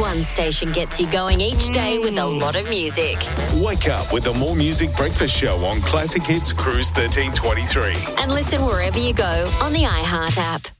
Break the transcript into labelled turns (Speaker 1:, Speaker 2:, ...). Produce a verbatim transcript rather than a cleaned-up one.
Speaker 1: One station gets you going each day with a lot of music.
Speaker 2: Wake up with the More Music Breakfast Show on Classic Hits Cruise thirteen twenty-three.
Speaker 1: And listen wherever you go on the iHeart app.